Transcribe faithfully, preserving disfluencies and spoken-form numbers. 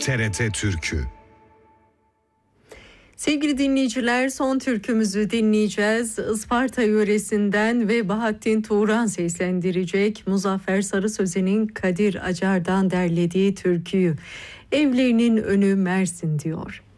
T R T Türkü. Sevgili dinleyiciler, son türkümüzü dinleyeceğiz. Isparta yöresinden ve Bahattin Turan seslendirecek. Muzaffer Sarı Sözen'in Kadir Acar'dan derlediği türküyü. Evlerinin önü Mersin diyor.